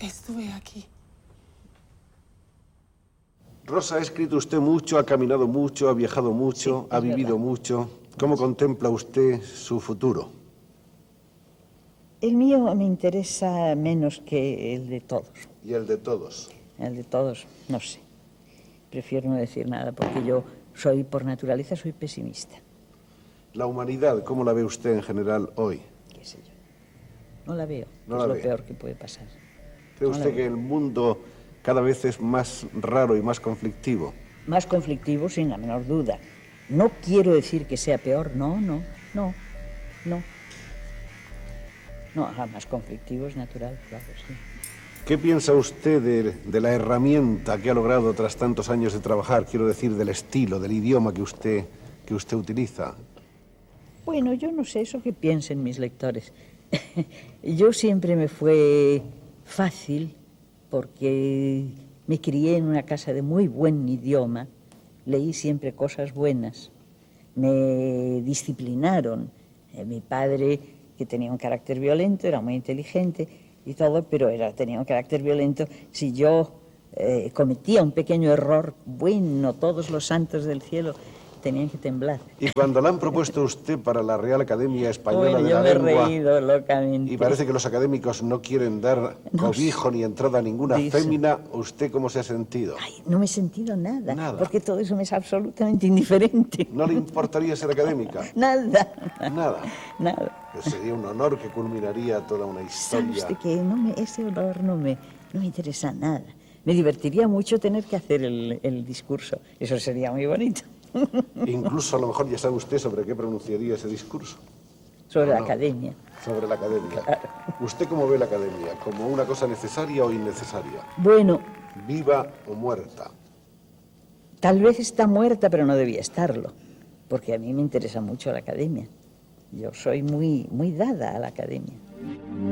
Estuve aquí. Rosa, ha escrito usted mucho, ha caminado mucho, ha viajado mucho, Sí, ha vivido mucho. ¿Cómo contempla usted su futuro? El mío me interesa menos que el de todos. ¿Y el de todos? El de todos, no sé. Prefiero no decir nada porque yo soy, por naturaleza, soy pesimista. La humanidad, ¿cómo la ve usted en general hoy? ¿Qué sé yo? No la veo, No es la lo ve. peor que puede pasar. ¿Cree No la usted veo. que el mundo cada vez es más raro y más conflictivo? Más conflictivo, sin la menor duda. No quiero decir que sea peor, no. No, más conflictivo es natural, claro, sí. ¿Qué piensa usted de la herramienta que ha logrado tras tantos años de trabajar? Quiero decir, del estilo, del idioma que usted utiliza. Bueno, yo no sé eso que piensen mis lectores. Yo siempre me fue fácil porque me crié en una casa de muy buen idioma, leí siempre cosas buenas, me disciplinaron. Mi padre, que tenía un carácter violento, era muy inteligente y todo, pero tenía un carácter violento. Si yo cometía un pequeño error, bueno, todos los santos del cielo tenían que temblar. Y cuando la han propuesto a usted para la Real Academia Española Bueno, de yo la me he Lengua, reído locamente. y parece que los académicos no quieren dar cobijo ni entrada a ninguna fémina, ¿usted cómo se ha sentido? Ay, no me he sentido nada, Nada. porque todo eso me es absolutamente indiferente. ¿No le importaría ser académica? Nada. Nada. Nada. Pues sería un honor que culminaría toda una ¿Sabe historia. usted que ese honor no me interesa nada? Me divertiría mucho tener que hacer el discurso. Eso sería muy bonito. Incluso a lo mejor ya sabe usted sobre qué pronunciaría ese discurso. Sobre la academia. Sobre la academia. ¿Usted cómo ve la academia? ¿Como una cosa necesaria o innecesaria? Bueno, ¿Viva o muerta? tal vez está muerta, pero no debía estarlo, porque a mí me interesa mucho la academia. Yo soy muy dada a la academia.